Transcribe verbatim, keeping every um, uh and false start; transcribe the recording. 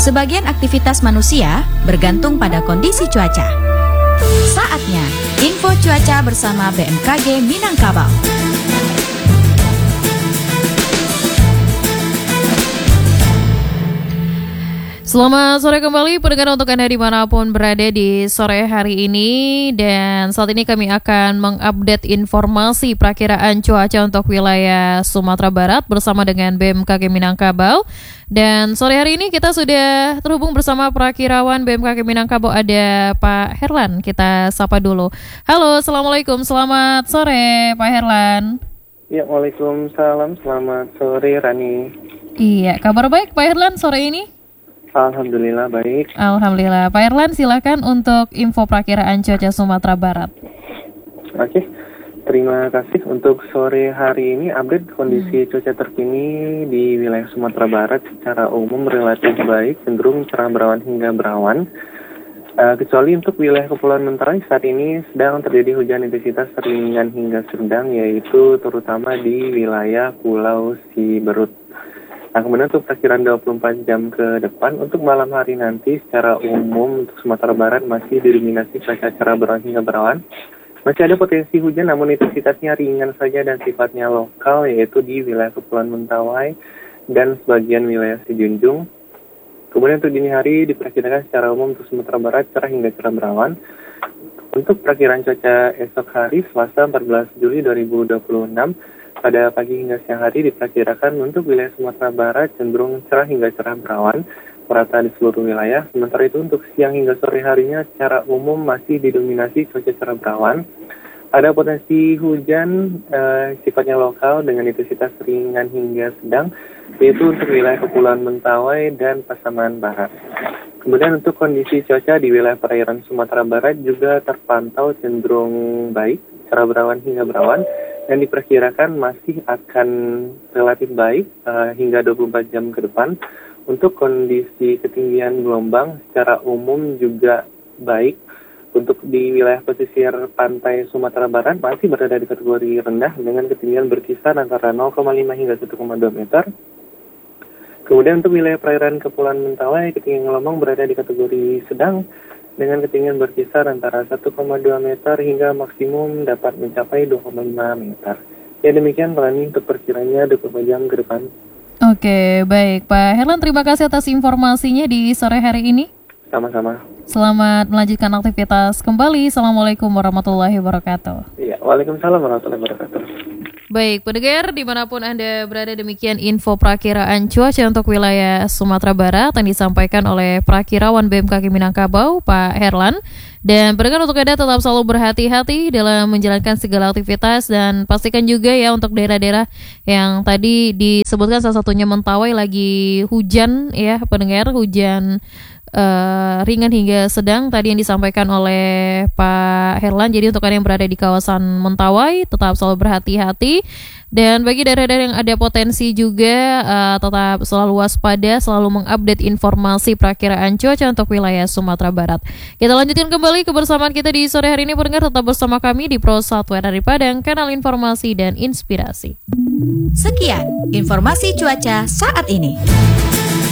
Sebagian aktivitas manusia bergantung pada kondisi cuaca. Saatnya info cuaca bersama B M K G Minangkabau. Selamat sore kembali pendengar untuk Anda dimanapun berada di sore hari ini. Dan saat ini kami akan mengupdate informasi perakiraan cuaca untuk wilayah Sumatera Barat bersama dengan B M K G Minangkabau. Dan sore hari ini kita sudah terhubung bersama perakirawan B M K G Minangkabau, ada Pak Herlan. Kita sapa dulu. Halo, Assalamualaikum, selamat sore Pak Herlan. Ya, Waalaikumsalam, selamat sore Rani. Iya, kabar baik Pak Herlan sore ini? Alhamdulillah baik. Alhamdulillah. Pak Erlan, silakan untuk info perakiraan cuaca Sumatera Barat. Oke, terima kasih. Untuk sore hari ini update kondisi hmm. cuaca terkini di wilayah Sumatera Barat secara umum relatif baik, cenderung cerah berawan hingga berawan. Uh, kecuali untuk wilayah Kepulauan Mentawai saat ini sedang terjadi hujan intensitas ringan hingga sedang, yaitu terutama di wilayah Pulau Siberut. Nah, kemudian untuk perkiraan dua puluh empat jam ke depan, untuk malam hari nanti secara umum untuk Sumatera Barat masih didominasi cuaca cerah berawan hingga berawan. Masih ada potensi hujan namun intensitasnya ringan saja dan sifatnya lokal, yaitu di wilayah Kepulauan Mentawai dan sebagian wilayah Sijunjung. Kemudian untuk dini hari diperkirakan secara umum untuk Sumatera Barat cerah hingga cerah berawan. Untuk perkiraan cuaca esok hari Selasa empat belas Juli dua ribu dua puluh enam, pada pagi hingga siang hari diperkirakan untuk wilayah Sumatera Barat cenderung cerah hingga cerah berawan merata di seluruh wilayah. Sementara itu untuk siang hingga sore harinya secara umum masih didominasi cuaca cerah berawan. Ada potensi hujan eh, sifatnya lokal dengan intensitas ringan hingga sedang, yaitu untuk wilayah Kepulauan Mentawai dan Pasaman Barat. Kemudian untuk kondisi cuaca di wilayah perairan Sumatera Barat juga terpantau cenderung baik, cerah berawan hingga berawan, dan diperkirakan masih akan relatif baik uh, hingga dua puluh empat jam ke depan. Untuk kondisi ketinggian gelombang secara umum juga baik. Untuk di wilayah pesisir pantai Sumatera Barat masih berada di kategori rendah dengan ketinggian berkisar antara nol koma lima hingga satu koma dua meter. Kemudian untuk wilayah perairan Kepulauan Mentawai, ketinggian gelombang berada di kategori sedang dengan ketinggian berkisar antara satu koma dua meter hingga maksimum dapat mencapai dua koma lima meter. Ya, demikian Rani untuk perkiranya dua puluh empat jam ke depan. Oke, baik Pak Herlan, terima kasih atas informasinya di sore hari ini. Sama-sama. Selamat melanjutkan aktivitas kembali. Assalamualaikum warahmatullahi wabarakatuh. Iya, Waalaikumsalam warahmatullahi wabarakatuh. Baik, pendengar dimanapun Anda berada, demikian info perakiraan cuaca untuk wilayah Sumatera Barat yang disampaikan oleh perakirawan B M K G Minangkabau, Pak Herlan. Dan pendengar untuk Anda tetap selalu berhati-hati dalam menjalankan segala aktivitas dan pastikan juga ya untuk daerah-daerah yang tadi disebutkan salah satunya Mentawai lagi hujan ya pendengar, hujan Uh, ringan hingga sedang tadi yang disampaikan oleh Pak Herlan. Jadi untuk Anda yang berada di kawasan Mentawai tetap selalu berhati-hati, dan bagi daerah-daerah yang ada potensi juga uh, tetap selalu waspada, selalu mengupdate informasi perakiraan cuaca untuk wilayah Sumatera Barat. Kita lanjutkan kembali kebersamaan kita di sore hari ini pendengar, tetap bersama kami di Pro satu R R I Padang, kanal informasi dan inspirasi. Sekian informasi cuaca saat ini.